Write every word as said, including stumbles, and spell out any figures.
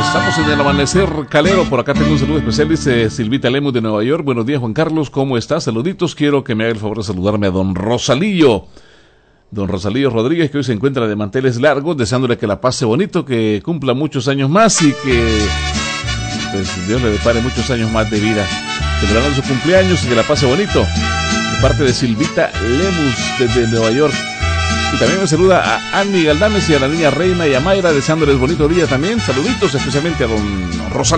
Estamos en el amanecer calero. Por acá tengo un saludo especial, dice Silvita Lemus de Nueva York. Buenos días, Juan Carlos, ¿cómo estás? Saluditos, quiero que me haga el favor de saludarme a don Rosalillo. Don Rosalillo Rodríguez, que hoy se encuentra de manteles largos, deseándole que la pase bonito, que cumpla muchos años más y que pues Dios le depare muchos años más de vida. Celebrando su cumpleaños y que la pase bonito. De parte de Silvita Lemus desde Nueva York. Y también me saluda a Annie Galdames y a la niña Reina y a Mayra, deseándoles bonito día también. Saluditos especialmente a don Rosalillo.